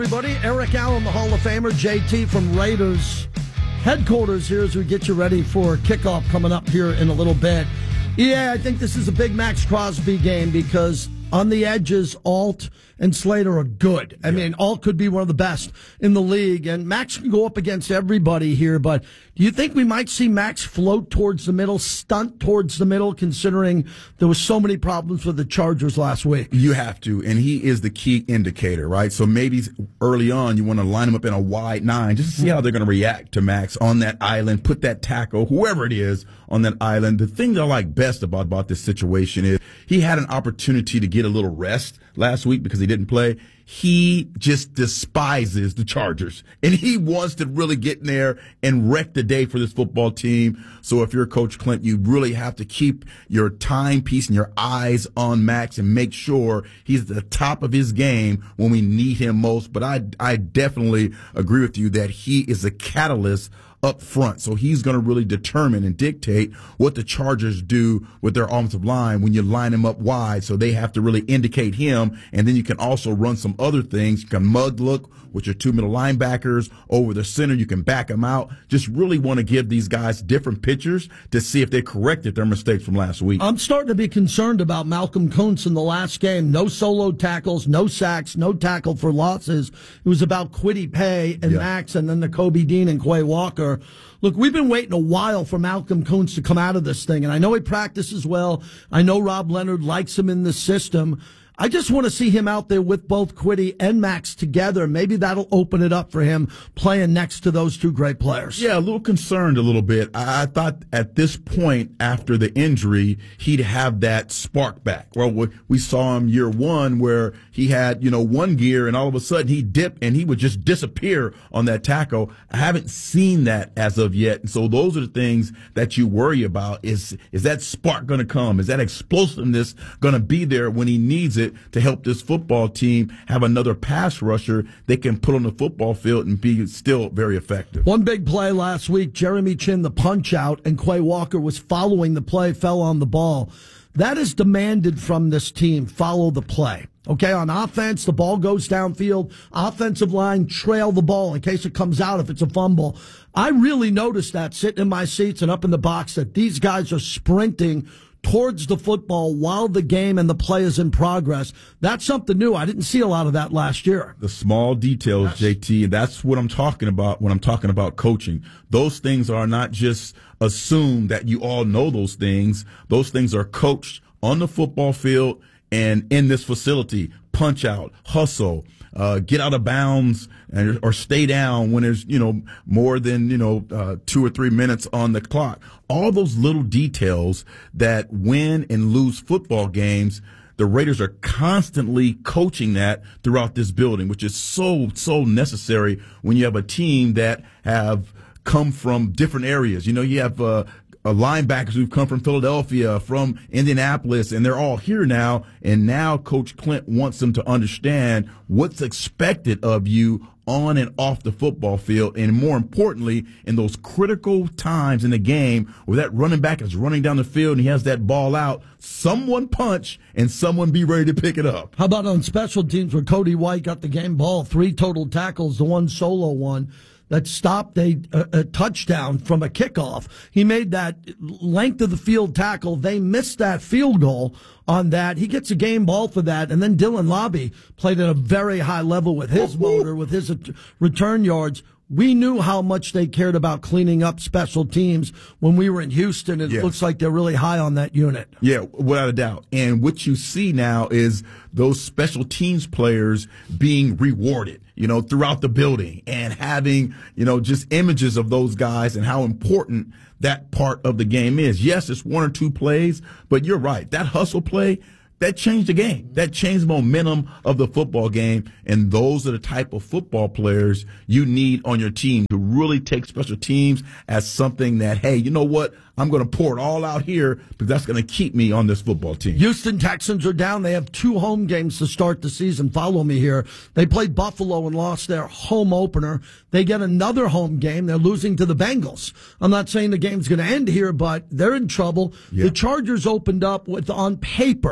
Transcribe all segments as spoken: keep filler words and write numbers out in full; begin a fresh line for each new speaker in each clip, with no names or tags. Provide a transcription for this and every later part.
Everybody, Eric Allen, the Hall of Famer, J T from Raiders headquarters here as we get you ready for kickoff coming up here in a little bit. Yeah, I think this is a big Max Crosby game because on the edges, Alt and Slater are good. I yeah. mean, Alt could be one of the best in the league, and Max can go up against everybody here, but do you think we might see Max float towards the middle, stunt towards the middle, considering there was so many problems with the Chargers last week?
You have to, and he is the key indicator, right? So maybe early on you want to line him up in a wide nine just to see how they're going to react to Max on that island, put that tackle, whoever it is, on that island. The thing that I like best about, about this situation is he had an opportunity to get a little rest last week because he didn't play. He just despises the Chargers, and he wants to really get in there and wreck the day for this football team. So if you're Coach Clint, you really have to keep your timepiece and your eyes on Max and make sure he's at the top of his game when we need him most. But I, I definitely agree with you that he is a catalyst up front. So he's going to really determine and dictate what the Chargers do with their offensive line when you line him up wide. So they have to really indicate him. And then you can also run some other things. You can mud look with your two middle linebackers over the center. You can back them out. Just really want to give these guys different pictures to see if they corrected their mistakes from last week.
I'm starting to be concerned about Malcolm Kuntz in the last game. No solo tackles, no sacks, no tackle for losses. It was about Kwity Paye and yeah. Max and then the Kobe Dean and Quay Walker. Look, we've been waiting a while for Malcolm Kuntz to come out of this thing, and I know he practices well. I know Rob Leonard likes him in the system. I just want to see him out there with both Kwity and Max together. Maybe that'll open it up for him playing next to those two great players.
Yeah, a little concerned a little bit. I thought at this point after the injury, he'd have that spark back. Well, we saw him year one where he had, you know, one gear and all of a sudden he dipped and he would just disappear on that tackle. I haven't seen that as of yet. And so those are the things that you worry about. Is, is that spark going to come? Is that explosiveness going to be there when he needs it to help this football team have another pass rusher they can put on the football field and be still very effective?
One big play last week, Jeremy Chin, the punch out, and Quay Walker was following the play, fell on the ball. That is demanded from this team, follow the play. Okay, on offense, the ball goes downfield. Offensive line, trail the ball in case it comes out if it's a fumble. I really noticed that sitting in my seats and up in the box that these guys are sprinting towards the football while the game and the play is in progress. That's something new. I didn't see a lot of that last year.
The small details, yes. J T, and that's what I'm talking about when I'm talking about coaching. Those things are not just assumed that you all know those things. Those things are coached on the football field and in this facility. Punch out, hustle, uh, get out of bounds, and, or stay down when there's, you know, more than, you know, uh, two or three minutes on the clock. All those little details that win and lose football games, the Raiders are constantly coaching that throughout this building, which is so, so necessary when you have a team that have come from different areas. You know, you have, uh, Uh, linebackers who've come from Philadelphia, from Indianapolis, and they're all here now. And now Coach Clint wants them to understand what's expected of you on and off the football field. And more importantly, in those critical times in the game where that running back is running down the field and he has that ball out, someone punch and someone be ready to pick it up.
How about on special teams where Cody White got the game ball, three total tackles, the one solo one that stopped a, a, a touchdown from a kickoff. He made that length of the field tackle. They missed that field goal on that. He gets a game ball for that. And then Dylan Lobby played at a very high level with his motor, with his return yards. We knew how much they cared about cleaning up special teams when we were in Houston. It
yeah.
looks like they're really high on that unit.
Yeah, without a doubt. And what you see now is those special teams players being rewarded, you know, throughout the building and having, you know, just images of those guys and how important that part of the game is. Yes, it's one or two plays, but you're right. That hustle play, that changed the game. That changed the momentum of the football game. And those are the type of football players you need on your team to really take special teams as something that, hey, you know what? I'm going to pour it all out here because that's going to keep me on this football team.
Houston Texans are down. They have two home games to start the season. Follow me here. They played Buffalo and lost their home opener. They get another home game. They're losing to the Bengals. I'm not saying the game's going to end here, but they're in trouble. Yeah. The Chargers opened up with, on paper,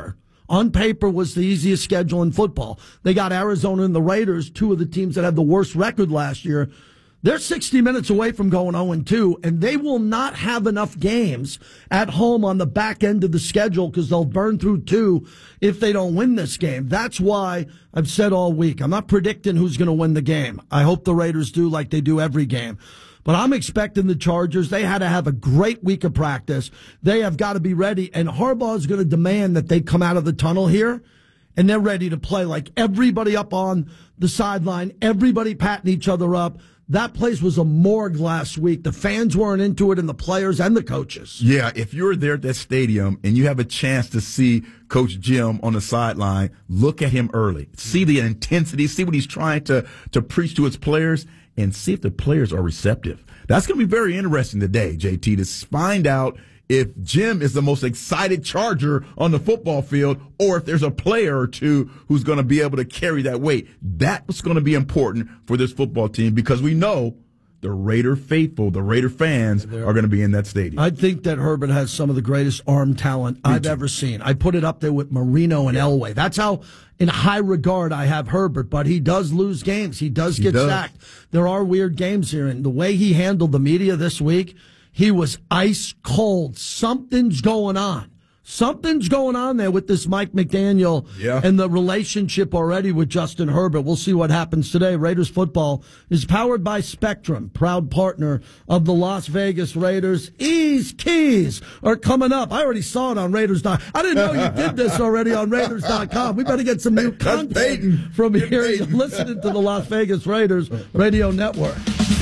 on paper was the easiest schedule in football. They got Arizona and the Raiders, two of the teams that had the worst record last year. They're sixty minutes away from going oh and two, and they will not have enough games at home on the back end of the schedule because they'll burn through two if they don't win this game. That's why I've said all week, I'm not predicting who's going to win the game. I hope the Raiders do like they do every game. But I'm expecting the Chargers. They had to have a great week of practice. They have got to be ready, and Harbaugh is going to demand that they come out of the tunnel here, and they're ready to play. Like everybody up on the sideline, everybody patting each other up. That place was a morgue last week. The fans weren't into it, and the players and the coaches.
Yeah, if you're there at that stadium and you have a chance to see Coach Jim on the sideline, look at him early. See the intensity, see what he's trying to, to preach to his players, and see if the players are receptive. That's going to be very interesting today, J T, to find out if Jim is the most excited Charger on the football field or if there's a player or two who's going to be able to carry that weight. That's going to be important for this football team because we know the Raider faithful, the Raider fans are going to be in that stadium.
I think that Herbert has some of the greatest arm talent Me I've too. ever seen. I put it up there with Marino and yeah. Elway. That's how in high regard I have Herbert, but he does lose games. He does get he does. sacked. There are weird games here, and the way he handled the media this week, he was ice cold. Something's going on. Something's going on there with this Mike McDaniel yeah. and the relationship already with Justin Herbert. We'll see what happens today. Raiders football is powered by Spectrum, proud partner of the Las Vegas Raiders. Ease keys are coming up. I already saw it on Raiders dot com. I didn't know you did this already on Raiders dot com. We better get some new content from here. You're listening to the Las Vegas Raiders Radio Network.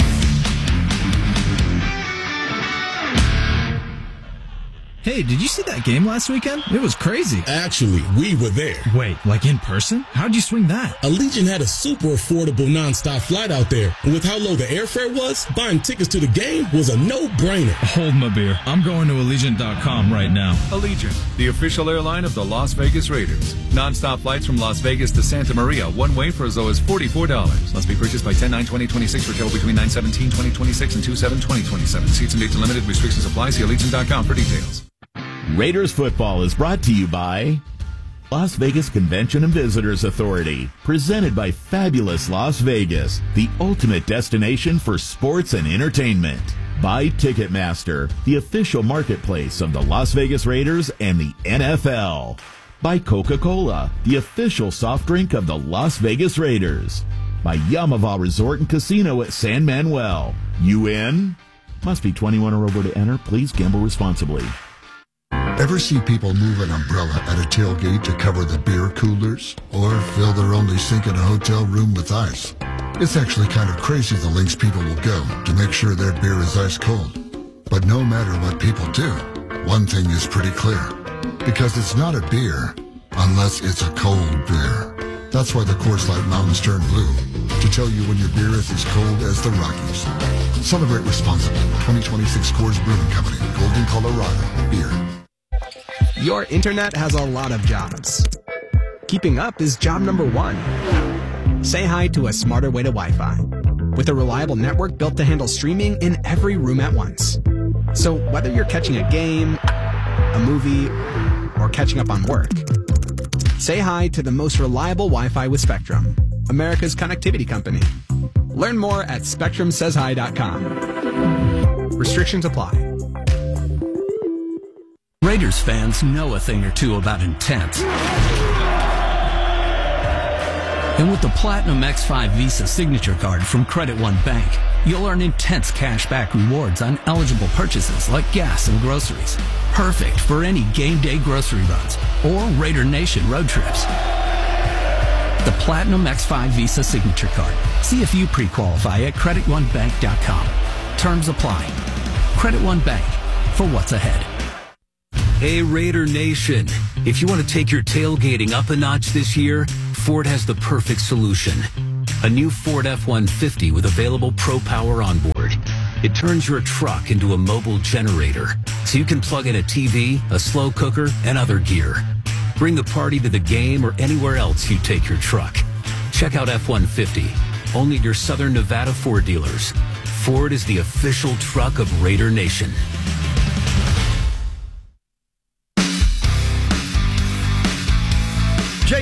Hey, did you see that game last weekend? It was crazy.
Actually, we were there.
Wait, like in person? How'd you swing that?
Allegiant had a super affordable nonstop flight out there. And with how low the airfare was, buying tickets to the game was a no-brainer.
Hold my beer. I'm going to Allegiant dot com right now.
Allegiant, the official airline of the Las Vegas Raiders. Nonstop flights from Las Vegas to Santa Maria, one way for as low as forty-four dollars. Must be purchased by ten nine twenty twenty-six for travel between nine seventeen twenty twenty-six and two seven twenty twenty-seven. Seats and dates are limited. Restrictions apply. See Allegiant dot com for details.
Raiders football is brought to you by Las Vegas Convention and Visitors Authority, presented by Fabulous Las Vegas, the ultimate destination for sports and entertainment. By Ticketmaster, the official marketplace of the Las Vegas Raiders and the N F L. By Coca-Cola, the official soft drink of the Las Vegas Raiders. By Yamava Resort and Casino at San Manuel. You in? Must be twenty-one or over to enter. Please gamble responsibly.
Ever see people move an umbrella at a tailgate to cover the beer coolers? Or fill their only sink in a hotel room with ice? It's actually kind of crazy the lengths people will go to make sure their beer is ice cold. But no matter what people do, one thing is pretty clear. Because it's not a beer unless it's a cold beer. That's why the Coors Light Mountains turn blue, to tell you when your beer is as cold as the Rockies. Celebrate responsibly. twenty twenty-six Coors Brewing Company, Golden, Colorado. Beer.
Your internet has a lot of jobs. Keeping up is job number one. Say hi to a smarter way to Wi-Fi. With a reliable network built to handle streaming in every room at once. So whether you're catching a game, a movie, or catching up on work, say hi to the most reliable Wi-Fi with Spectrum, America's connectivity company. Learn more at spectrum says hi dot com. Restrictions apply.
Raiders fans know a thing or two about intense. And with the Platinum X five Visa Signature Card from Credit One Bank, you'll earn intense cashback rewards on eligible purchases like gas and groceries. Perfect for any game day grocery runs or Raider Nation road trips. The Platinum X five Visa Signature Card. See if you pre-qualify at credit one bank dot com. Terms apply. Credit One Bank, for what's ahead.
Hey, Raider Nation. If you want to take your tailgating up a notch this year, Ford has the perfect solution. A new Ford F one fifty with available Pro Power on board. It turns your truck into a mobile generator, so you can plug in a T V, a slow cooker, and other gear. Bring the party to the game or anywhere else you take your truck. Check out F one fifty, only at your Southern Nevada Ford dealers. Ford is the official truck of Raider Nation.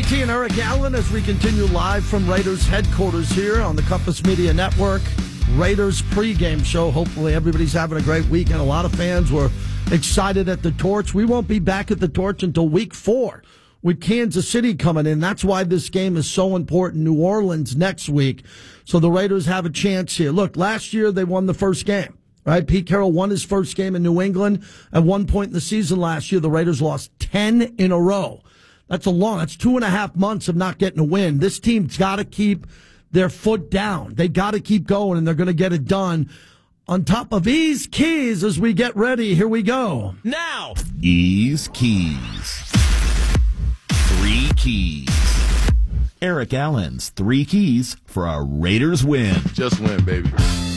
T and Eric Allen as we continue live from Raiders headquarters here on the Compass Media Network. Raiders pregame show. Hopefully everybody's having a great weekend. A lot of fans were excited at the Torch. We won't be back at the Torch until week four with Kansas City coming in. That's why this game is so important. New Orleans next week. So the Raiders have a chance here. Look, last year they won the first game, right? Pete Carroll won his first game in New England. At one point in the season last year, the Raiders lost ten in a row. That's a long, that's two and a half months of not getting a win. This team's got to keep their foot down. They got to keep going, and they're going to get it done. On top of Ease Keys as we get ready. Here we go.
Now, Ease Keys. Three keys. Eric Allen's three keys for a Raiders win.
Just win, baby.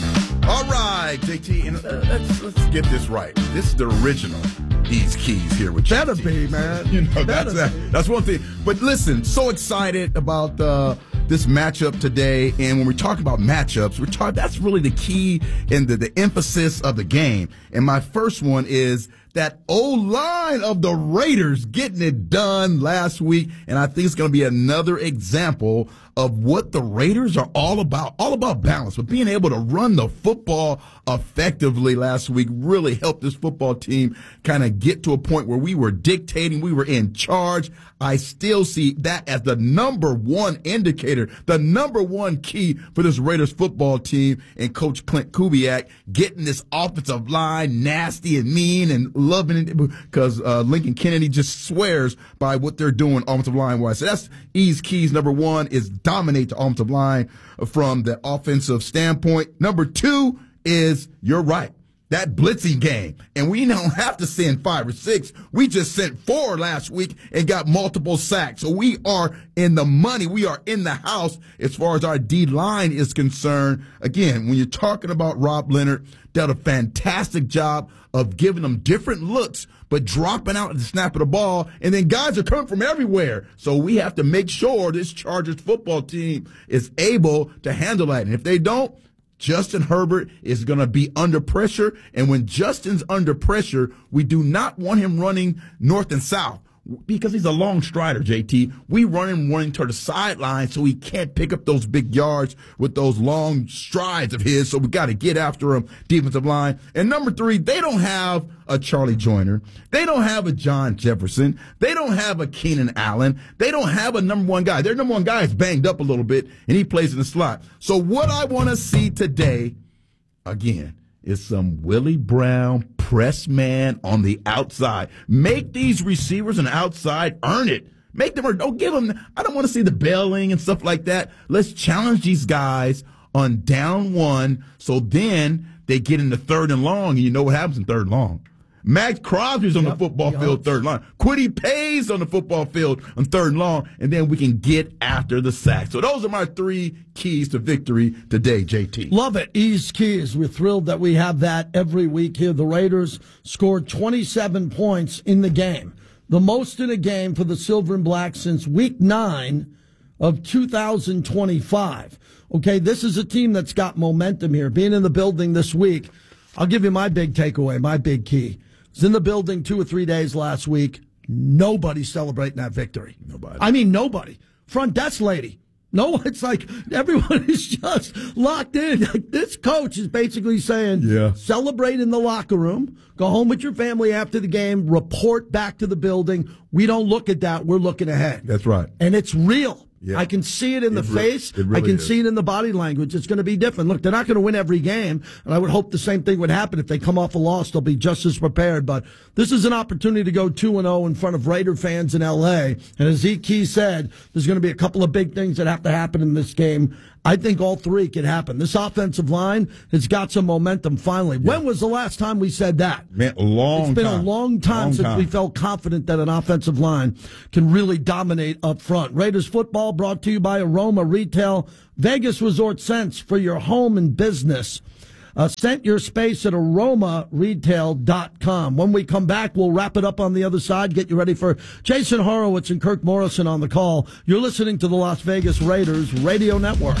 All right, J T, and uh, let's let's get this right. This is the original Ease Keys here with
Better
J T.
be, man.
You know,
Better
that's that, that's one thing. But listen, so excited about uh, this matchup today. And when we talk about matchups, we're talking. That's really the key and the, the emphasis of the game. And my first one is that O-line of the Raiders getting it done last week. And I think it's going to be another example of what the Raiders are all about, all about balance. But being able to run the football effectively last week really helped this football team kind of get to a point where we were dictating, we were in charge. I still see that as the number one indicator, the number one key for this Raiders football team and Coach Clint Kubiak getting this offensive line nasty and mean and loving it because uh, Lincoln Kennedy just swears by what they're doing offensive line-wise. So that's Ease Keys. Number one is dominate the offensive line from the offensive standpoint. Number two is, you're right, that blitzing game. And we don't have to send five or six. We just sent four last week and got multiple sacks. So we are in the money. We are in the house as far as our D-line is concerned. Again, when you're talking about Rob Leonard, did a fantastic job of giving them different looks, but dropping out at the snap of the ball. And then guys are coming from everywhere. So we have to make sure this Chargers football team is able to handle that. And if they don't, Justin Herbert is going to be under pressure. And when Justin's under pressure, we do not want him running north and south because he's a long strider, J T. We run him running to the sideline so he can't pick up those big yards with those long strides of his. So we got to get after him, defensive line. And number three, they don't have a Charlie Joyner. They don't have a John Jefferson. They don't have a Keenan Allen. They don't have a number one guy. Their number one guy is banged up a little bit, and he plays in the slot. So what I want to see today, again, is some Willie Brown press man on the outside. Make these receivers on the outside earn it. Make them, or don't give them, I don't want to see the bailing and stuff like that. Let's challenge these guys on down one so then they get into third and long, and you know what happens in third and long. Max Crosby's on yep, the football yep. field third long. Quiddy Pays on the football field on third and long, and then we can get after the sack. So those are my three keys to victory today, J T.
Love it. Ease Keys. We're thrilled that we have that every week here. The Raiders scored twenty-seven points in the game, the most in a game for the Silver and Black since week nine of two thousand twenty-five. Okay, this is a team that's got momentum here. Being in the building this week, I'll give you my big takeaway, my big key. I was in the building two or three days last week. Nobody celebrating that victory.
Nobody.
I mean, nobody. Front desk lady. No, it's like everyone is just locked in. Like, this coach is basically saying,
yeah.
celebrate in the locker room, go home with your family after the game, report back to the building. We don't look at that. We're looking ahead.
That's right.
And it's real.
Yeah.
I can see it in the
it re-
face.
Really
I can
is.
see it in the body language. It's going to be different. Look, they're not going to win every game, and I would hope the same thing would happen. If they come off a loss, they'll be just as prepared. But this is an opportunity to go two and oh in front of Raider fans in L A. And as Zeke Key said, there's going to be a couple of big things that have to happen in this game. I think all three can happen. This offensive line has got some momentum finally. Yeah. When was the last time we said that?
Man, a long
It's been
time.
a long time
long
since
time.
we felt confident that an offensive line can really dominate up front. Raiders football brought to you by Aroma Retail, Vegas Resort Scents for your home and business. Uh, scent your space at aroma retail dot com. When we come back, we'll wrap it up on the other side. Get you ready for Jason Horowitz and Kirk Morrison on the call. You're listening to the Las Vegas Raiders Radio Network.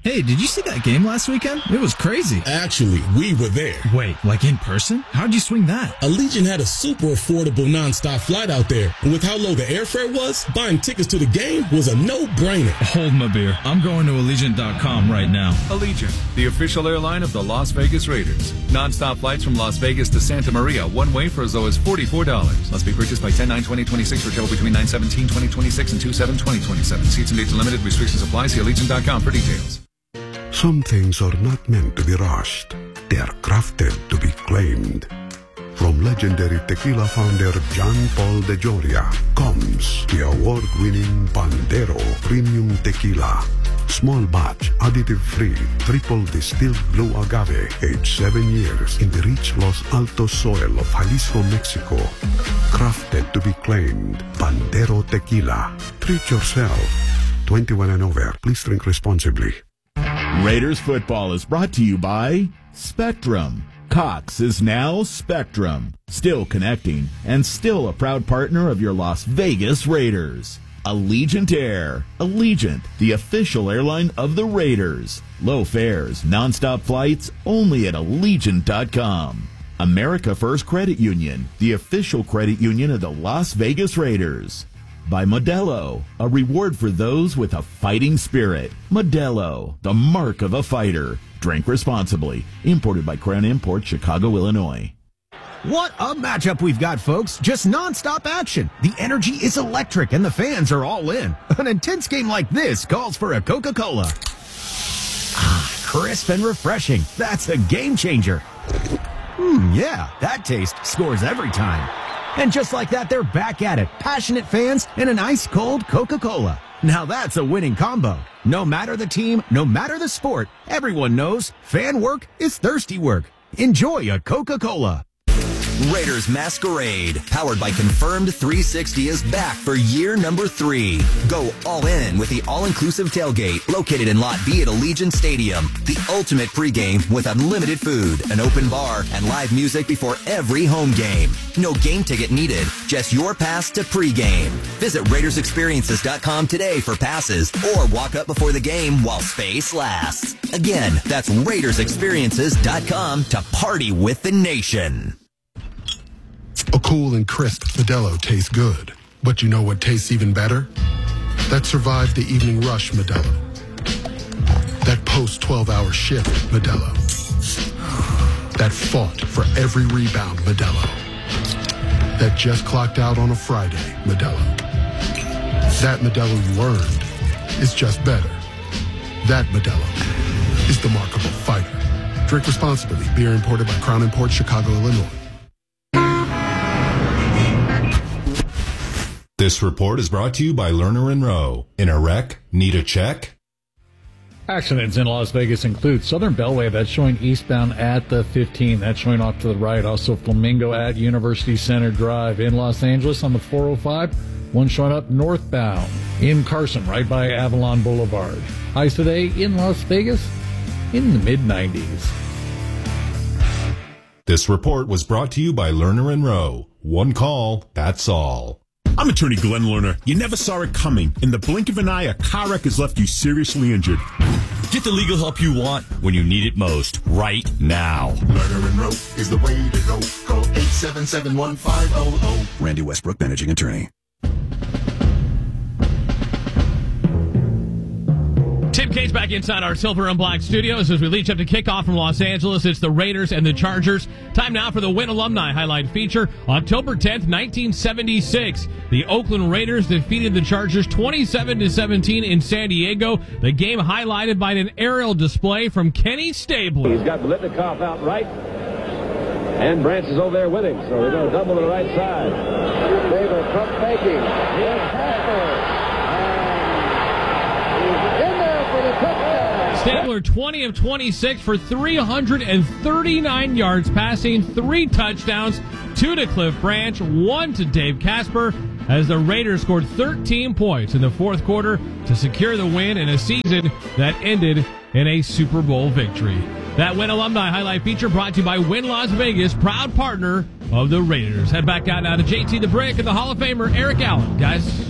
Hey, did you see that game last weekend? It was crazy.
Actually, we were there.
Wait, like in person? How'd you swing that?
Allegiant had a super affordable nonstop flight out there. And with how low the airfare was, buying tickets to the game was a no-brainer.
Hold my beer. I'm going to Allegiant dot com right now.
Allegiant, the official airline of the Las Vegas Raiders. Non-stop flights from Las Vegas to Santa Maria, one way for as low as forty-four dollars. Must be purchased by ten nine twenty twenty-six for travel between nine seventeen twenty twenty-six and two seven twenty twenty-seven. Seats and dates are limited. Restrictions apply. See Allegiant dot com for details.
Some things are not meant to be rushed. They are crafted to be claimed. From legendary tequila founder John Paul de Joria comes the award-winning Pandero Premium Tequila. Small batch, additive-free, triple distilled blue agave, aged seven years in the rich Los Altos soil of Jalisco, Mexico. Crafted to be claimed. Pandero Tequila. Treat yourself. twenty-one and over. Please drink responsibly.
Raiders football is brought to you by Spectrum. Cox is now Spectrum, still connecting and still a proud partner of your Las Vegas Raiders. Allegiant Air. Allegiant, the official airline of the Raiders. Low fares, nonstop flights, only at Allegiant dot com. America First Credit Union, the official credit union of the Las Vegas Raiders. By Modelo, a reward for those with a fighting spirit. Modelo, the mark of a fighter. Drink responsibly. Imported by Crown Imports, Chicago, Illinois.
What a matchup we've got, folks. Just nonstop action. The energy is electric and the fans are all in. An intense game like this calls for a Coca-Cola. Ah, crisp and refreshing. That's a game changer. Hmm, yeah, that taste scores every time. And just like that, they're back at it. Passionate fans and an ice-cold Coca-Cola. Now that's a winning combo. No matter the team, no matter the sport, everyone knows fan work is thirsty work. Enjoy a Coca-Cola.
Raiders Masquerade, powered by Confirmed three sixty, is back for year number three. Go all in with the all-inclusive tailgate located in Lot B at Allegiant Stadium. The ultimate pregame with unlimited food, an open bar, and live music before every home game. No game ticket needed, just your pass to pregame. Visit Raiders Experiences dot com today for passes or walk up before the game while space lasts. Again, that's Raiders Experiences dot com to party with the nation.
A cool and crisp Modelo tastes good. But you know what tastes even better? That survived the evening rush Modelo. That post twelve hour shift Modelo. That fought for every rebound Modelo. That just clocked out on a Friday Modelo. That Modelo you earned is just better. That Modelo is the mark of a fighter. Drink responsibly. Beer imported by Crown Imports, Chicago, Illinois.
This report is brought to you by Lerner and Rowe. In a wreck, need a check?
Accidents in Las Vegas include Southern Bellway, that's showing eastbound at the fifteen. That's showing off to the right. Also Flamingo at University Center Drive. In Los Angeles on the four oh five, one showing up northbound. In Carson, right by Avalon Boulevard. Highs today in Las Vegas in the mid nineties.
This report was brought to you by Lerner and Rowe. One call, that's all.
I'm attorney Glenn Lerner. You never saw it coming. In the blink of an eye, a car wreck has left you seriously injured.
Get the legal help you want when you need it most, right now.
Lerner and Rowe is the way to go. Call eight seven seven, one five zero zero.
Randy Westbrook, managing attorney.
Tim Kane's back inside our silver and black studios as we lead up to kickoff from Los Angeles. It's the Raiders and the Chargers. Time now for the Win Alumni Highlight feature. October tenth, nineteen seventy-six, the Oakland Raiders defeated the Chargers twenty-seven to seventeen in San Diego. The game highlighted by an aerial display from Kenny Stabler.
He's got Biletnikoff out right, and Branch is over there with him, so they're going to double to the right side. Stabler, Trump faking. Here's Hasler.
Stabler, twenty of twenty-six for three hundred thirty-nine yards passing, three touchdowns, two to Cliff Branch, one to Dave Casper, as the Raiders scored thirteen points in the fourth quarter to secure the win in a season that ended in a Super Bowl victory. That Win Alumni Highlight feature brought to you by Win Las Vegas, proud partner of the Raiders. Head back out now to J T the Brick and the Hall of Famer Eric Allen. Guys.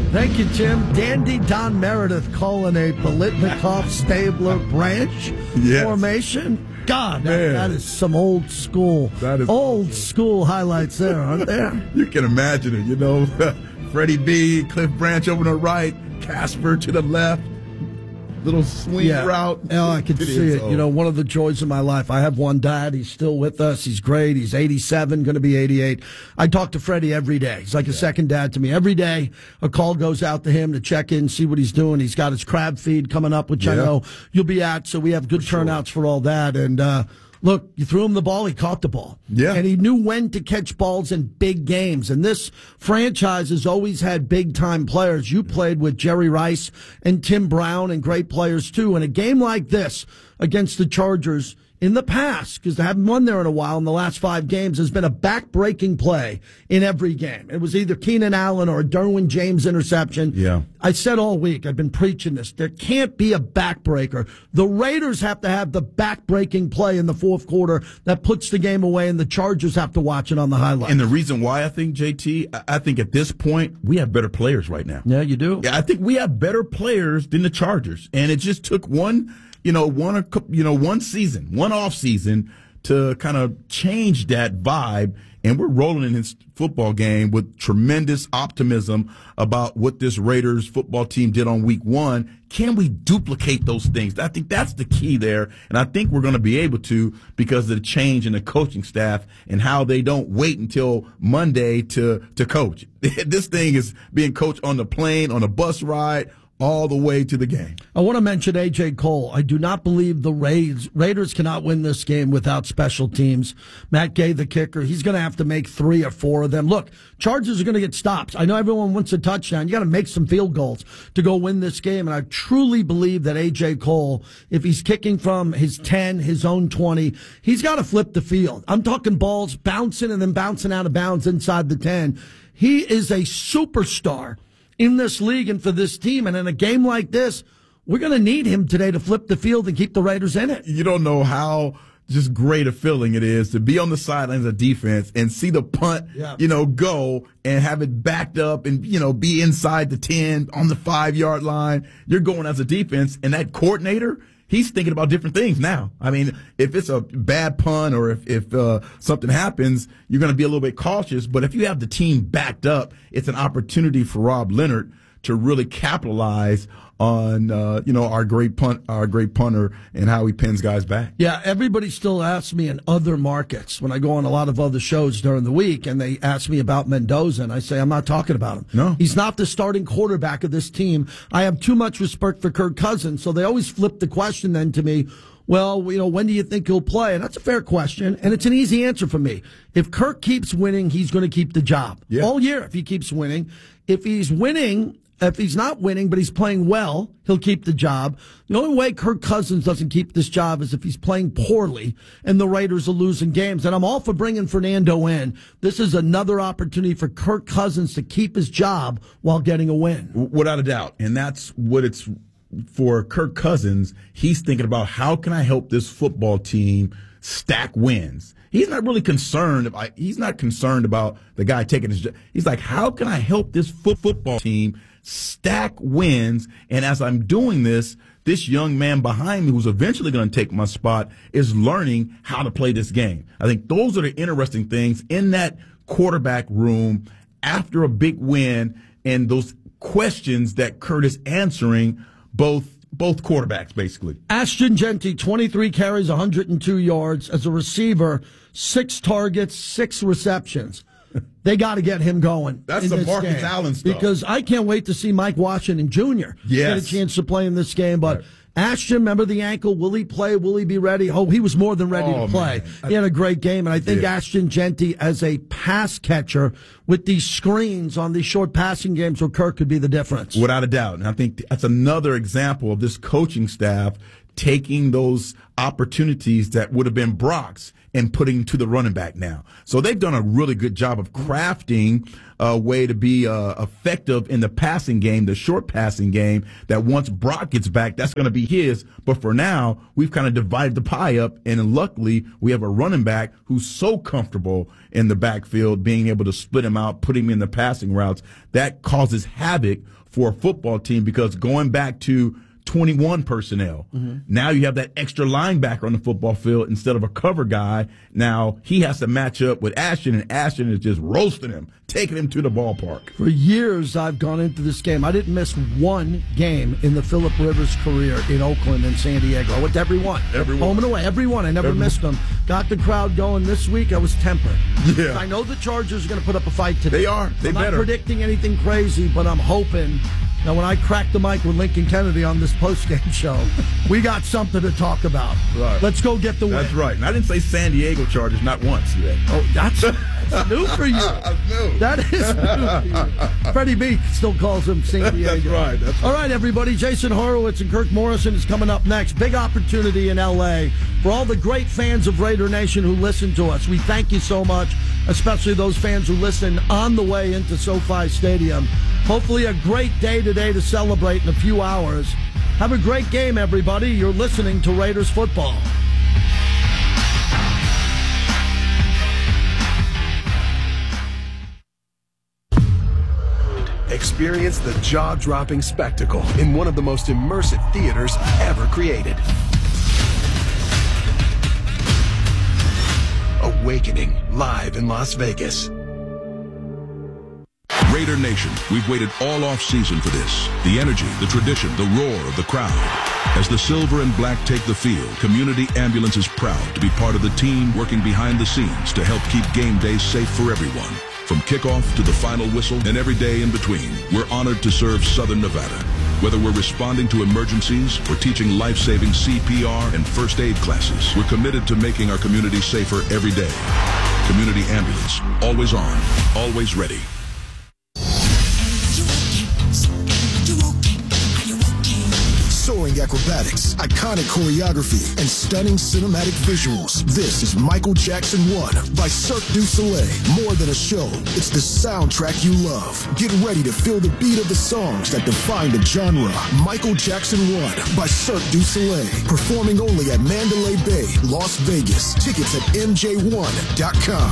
Thank you, Tim. Dandy Don Meredith calling a Biletnikoff Stabler branch
Yes.
formation. God, that,
Man.
that is some old school,
That is
old school highlights there, aren't there?
You can imagine it, you know. Freddie B, Cliff Branch over to the right, Casper to the left. Little swing route.
Oh, I can
It
see
is,
it.
oh.
You know, one of the joys of my life. I have one dad. He's still with us. He's great. He's eighty-seven, going to be eighty-eight. I talk to Freddie every day. He's like a second dad to me. Every day, a call goes out to him to check in, see what he's doing. He's got his crab feed coming up, which I
Yeah.
know you'll be at. So we have good turnouts for all that. And, uh, look, you threw him the ball, he caught the ball.
Yeah.
And he knew when to catch balls in big games. And this franchise has always had big-time players. You played with Jerry Rice and Tim Brown and great players, too. And a game like this against the Chargers in the past, because they haven't won there in a while in the last five games, has been a back-breaking play in every game. It was either Keenan Allen or a Derwin James interception.
Yeah.
I said all week, I've been preaching this, there can't be a backbreaker. The Raiders have to have the back-breaking play in the fourth quarter that puts the game away, and the Chargers have to watch it on the highlights.
And the reason why I think, J T, I- I think at this point, we have better players right now.
Yeah, you do.
Yeah, I think we have better players than the Chargers. And it just took one, you know, one, you know, one season, one off season to kind of change that vibe. And we're rolling in this football game with tremendous optimism about what this Raiders football team did on week one. Can we duplicate those things? I think that's the key there. And I think we're going to be able to because of the change in the coaching staff and how they don't wait until Monday to, to coach. This thing is being coached on the plane, on a bus ride, all the way to the game.
I want to mention A J. Cole. I do not believe the Raiders, Raiders cannot win this game without special teams. Matt Gay, the kicker, he's going to have to make three or four of them. Look, Chargers are going to get stops. I know everyone wants a touchdown. You got to make some field goals to go win this game. And I truly believe that A J. Cole, if he's kicking from his ten, his own twenty, he's got to flip the field. I'm talking balls bouncing and then bouncing out of bounds inside the ten. He is a superstar in this league and for this team. And in a game like this, we're going to need him today to flip the field and keep the Raiders in it.
You don't know how just great a feeling it is to be on the sidelines of defense and see the punt,
Yeah.
you know, go and have it backed up and, you know, be inside the ten, on the five-yard line. You're going as a defense, and that coordinator, he's thinking about different things now. I mean, if it's a bad punt or if, if uh, something happens, you're going to be a little bit cautious. But if you have the team backed up, it's an opportunity for Rob Leonard to really capitalize on, uh, you know, our great punt, our great punter and how he pins guys back.
Yeah, everybody still asks me in other markets when I go on a lot of other shows during the week, and they ask me about Mendoza, and I say, I'm not talking about him.
No.
He's not the starting quarterback of this team. I have too much respect for Kirk Cousins, so they always flip the question then to me, well, you know, when do you think he'll play? And that's a fair question, and it's an easy answer for me. If Kirk keeps winning, he's going to keep the job.
Yeah.
All year if he keeps winning. If he's winning... If he's not winning, but he's playing well, he'll keep the job. The only way Kirk Cousins doesn't keep this job is if he's playing poorly and the Raiders are losing games. And I'm all for bringing Fernando in. This is another opportunity for Kirk Cousins to keep his job while getting a win.
Without a doubt. And that's what it's for Kirk Cousins. He's thinking about how can I help this football team stack wins. He's not really concerned about, he's not concerned about the guy taking his job. He's like, how can I help this foot football team stack wins? And as I'm doing this, this young man behind me who's eventually going to take my spot is learning how to play this game. I think those are the interesting things in that quarterback room after a big win and those questions that Kurt is answering both both quarterbacks, basically.
Ashton Jeanty, twenty-three carries, one hundred two yards. As a receiver, six targets, six receptions. They got to get him going.
That's
in
the
this
Marcus
game.
Allen stuff.
Because I can't wait to see Mike Washington Junior
Yes.
get a chance to play in this game. But
Right.
Ashton, remember the ankle? Will he play? Will he be ready? Oh, he was more than ready
Oh,
to play.
man.
He had a great game. And I think
Yeah.
Ashton Jeanty, as a pass catcher with these screens on these short passing games where Kirk could be the difference.
Without a doubt. And I think that's another example of this coaching staff taking those opportunities that would have been Brock's and putting to the running back now. So they've done a really good job of crafting a way to be uh, effective in the passing game, the short passing game, that once Brock gets back, that's going to be his. But for now, we've kind of divided the pie up, and luckily we have a running back who's so comfortable in the backfield, being able to split him out, put him in the passing routes. That causes havoc for a football team because going back to twenty-one personnel, mm-hmm. now you have that extra linebacker on the football field instead of a cover guy. Now he has to match up with Ashton, and Ashton is just roasting him, taking him to the ballpark.
For years, I've gone into this game. I didn't miss one game in the Phillip Rivers career in Oakland and San Diego. I went to every one.
Every one.
Home and away. Every one. I never every missed them. Got the crowd going this week. I was tempered.
Yeah.
I know the Chargers are going to put up a fight today.
They are. They
I'm
better.
not predicting anything crazy, but I'm hoping. Now, when I crack the mic with Lincoln Kennedy on this postgame show, we got something to talk about.
Right.
Let's go get the win.
That's right. And I didn't say San Diego Chargers not once yet.
Oh, that's, that's new for you.
new.
That is new for you. Freddie B still calls him San Diego.
That's right. That's right.
All right, everybody. Jason Horowitz and Kirk Morrison is coming up next. Big opportunity in L A for all the great fans of Raider Nation who listen to us. We thank you so much, especially those fans who listen on the way into SoFi Stadium. Hopefully a great day today to celebrate in a few hours. Have a great game, everybody. You're listening to Raiders football.
Experience the jaw-dropping spectacle in one of the most immersive theaters ever created. Awakening, live in Las Vegas.
Raider Nation, we've waited all off-season for this. The energy, the tradition, the roar of the crowd. As the silver and black take the field, Community Ambulance is proud to be part of the team working behind the scenes to help keep game days safe for everyone. From kickoff to the final whistle and every day in between, we're honored to serve Southern Nevada. Whether we're responding to emergencies or teaching life-saving C P R and first aid classes, we're committed to making our community safer every day. Community Ambulance, always on, always ready.
Soaring acrobatics, iconic choreography, and stunning cinematic visuals. This is Michael Jackson one by Cirque du Soleil. More than a show, it's the soundtrack you love. Get ready to feel the beat of the songs that define the genre. Michael Jackson one by Cirque du Soleil. Performing only at Mandalay Bay, Las Vegas. Tickets at M J one dot com.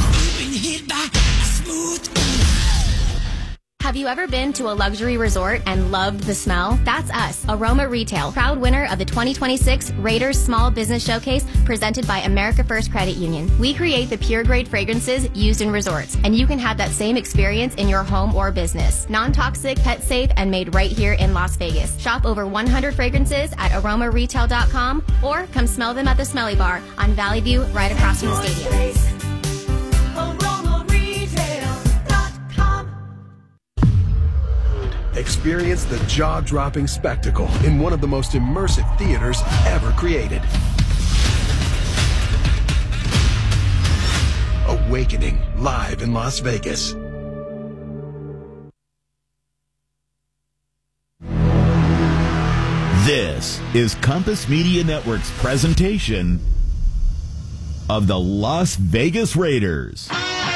Have you ever been to a luxury resort and loved the smell? That's us, Aroma Retail, proud winner of the twenty twenty-six Raiders Small Business Showcase presented by America First Credit Union. We create the pure grade fragrances used in resorts, and you can have that same experience in your home or business. Non-toxic, pet safe, and made right here in Las Vegas. Shop over one hundred fragrances at aroma retail dot com or come smell them at the Smelly Bar on Valley View right across from the stadium.
Experience the jaw-dropping spectacle in one of the most immersive theaters ever created. Awakening, live in Las Vegas.
This is Compass Media Network's presentation of the Las Vegas Raiders.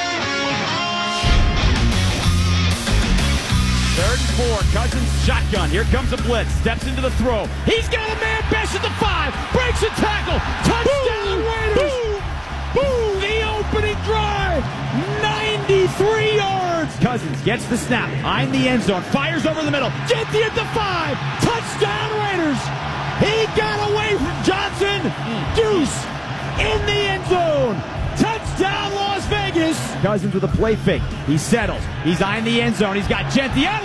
Third and four, Cousins shotgun. Here comes a blitz. Steps into the throw. He's got a man. Best at the five. Breaks a tackle. Touchdown Raiders. Boom. Boom. The opening drive. ninety-three yards. Cousins gets the snap. Behind the end zone. Fires over the middle. Genty at the five. Touchdown Raiders. He got away from Johnson. Deuce in the end zone. Touchdown Las Vegas. Cousins with a play fake. He settles. He's eyeing the end zone. He's got Genty out.